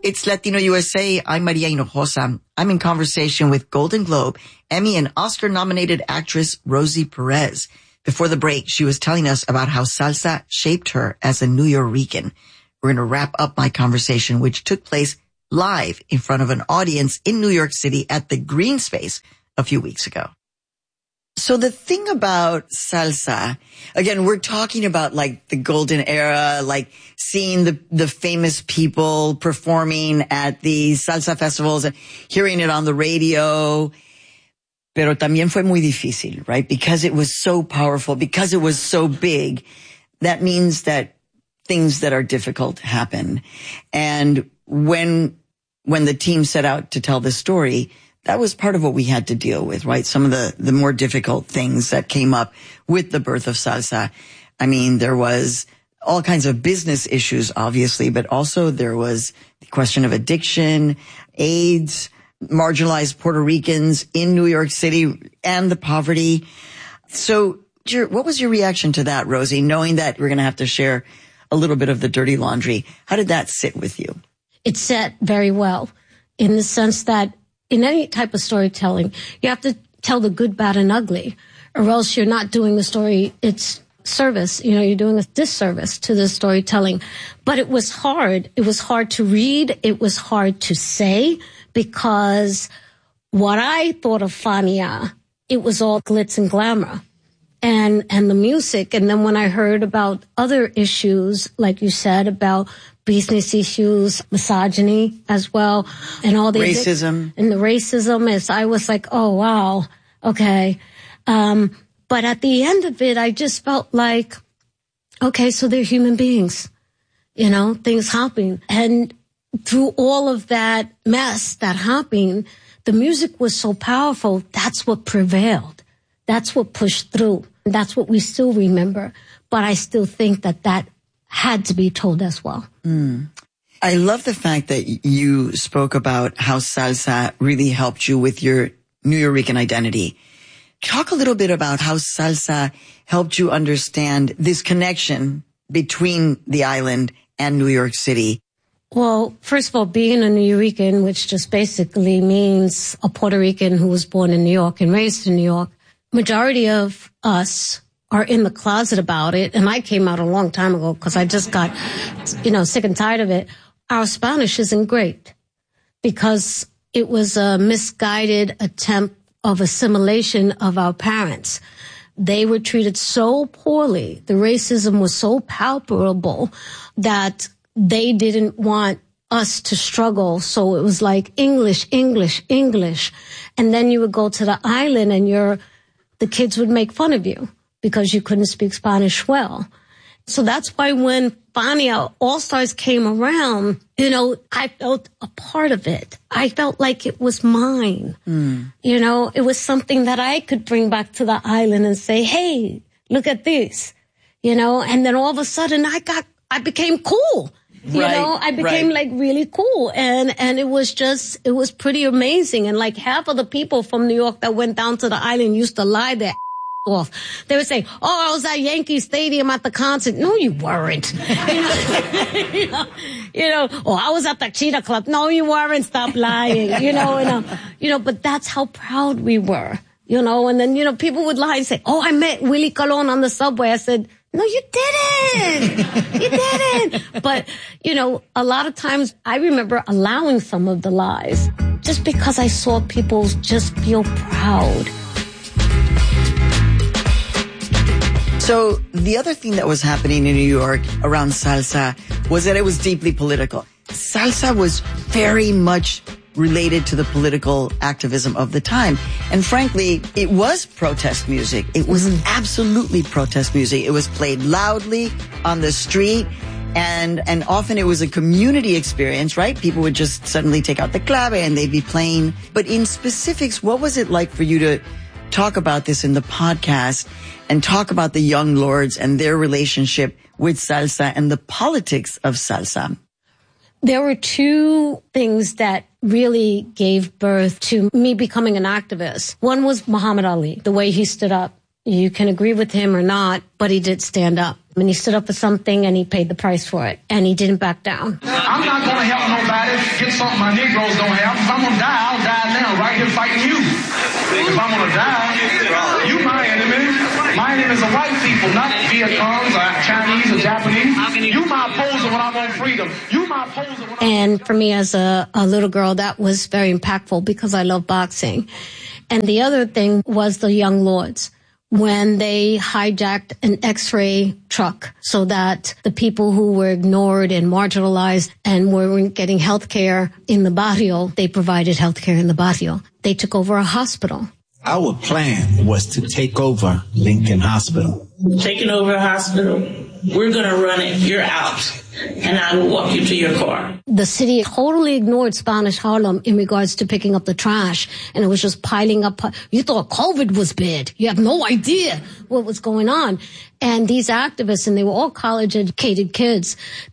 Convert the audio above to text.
It's Latino USA. I'm Maria Hinojosa. I'm in conversation with Golden Globe, Emmy, and Oscar-nominated actress Rosie Perez. Before the break, she was telling us about how salsa shaped her as a New Yorican. We're going to wrap up my conversation, which took place live in front of an audience in New York City at the Green Space a few weeks ago. So the thing about salsa, again, we're talking about like the golden era, like seeing the famous people performing at the salsa festivals and hearing it on the radio. Pero también fue muy difícil, right? Because it was so powerful, because it was so big, that means that things that are difficult happen. And when the team set out to tell this story, that was part of what we had to deal with, right? Some of the more difficult things that came up with the birth of salsa. I mean, there was all kinds of business issues, obviously, but also there was the question of addiction, AIDS, marginalized Puerto Ricans in New York City, and the poverty. So what was your reaction to that, Rosie, knowing that we're going to have to share a little bit of the dirty laundry? How did that sit with you? It sat very well in the sense that in any type of storytelling, you have to tell the good, bad, and ugly, or else you're not doing the story its service. You know, you're doing a disservice to the storytelling. But it was hard. It was hard to read. It was hard to say, because what I thought of Fania, it was all glitz and glamour and the music. And then when I heard about other issues, like you said, about business issues, misogyny as well, and all the racism. And the racism, is I was like, oh, wow, okay. But at the end of it, I just felt like, okay, so they're human beings, you know, things happen. And through all of that mess that happened, the music was so powerful. That's what prevailed. That's what pushed through. That's what we still remember. But I still think that had to be told as well. I love the fact that you spoke about how salsa really helped you with your New Yorican identity. Talk a little bit about how salsa helped you understand this connection between the island and New York City. Well, first of all, being a New Yorican, which just basically means a Puerto Rican who was born in New York and raised in New York, majority of us are in the closet about it. And I came out a long time ago because I just got, sick and tired of it. Our Spanish isn't great because it was a misguided attempt of assimilation of our parents. They were treated so poorly. The racism was so palpable that they didn't want us to struggle. So it was like English, English, English. And then you would go to the island and the kids would make fun of you because you couldn't speak Spanish well. So that's why when Fania All-Stars came around, I felt a part of it. I felt like it was mine. It was something that I could bring back to the island and say, hey, look at this, and then all of a sudden I became cool. I became like really cool. And it was pretty amazing. And like half of the people from New York that went down to the island used to lie their off. They would say, oh, I was at Yankee Stadium at the concert. No, you weren't. Or I was at the Cheetah Club. No, you weren't. Stop lying. But that's how proud we were, and then, people would lie and say, oh, I met Willie Colon on the subway. I said, no, you didn't. You didn't. But, a lot of times I remember allowing some of the lies just because I saw people just feel proud. So the other thing that was happening in New York around salsa was that it was deeply political. Salsa was very much related to the political activism of the time. And frankly, it was protest music. It was absolutely protest music. It was played loudly on the street. And often it was a community experience, right? People would just suddenly take out the clave and they'd be playing. But in specifics, what was it like for you to talk about this in the podcast and talk about the Young Lords and their relationship with salsa and the politics of salsa? There were two things that really gave birth to me becoming an activist. One was Muhammad Ali, the way he stood up You can agree with him or not, but he did stand up. And he stood up for something and he paid the price for it. And he didn't back down. I'm not going to help nobody get something my Negroes don't have. If I'm going to die, I'll die now, right here fighting you. If I'm going to die, you my enemy. My enemy is the white people, not Viet Congs or Chinese or Japanese. You my opposer when I want freedom. You my opposer when And for me as a little girl, that was very impactful because I love boxing. And the other thing was the Young Lords, when they hijacked an X-ray truck so that the people who were ignored and marginalized and weren't getting health care in the barrio, they provided health care in the barrio. They took over a hospital. Our plan was to take over Lincoln Hospital. Taking over a hospital, we're going to run it, you're out, and I will walk you to your car. The city totally ignored Spanish Harlem in regards to picking up the trash, and it was just piling up. You thought COVID was bad. You have no idea what was going on. And these activists, and they were all college-educated kids,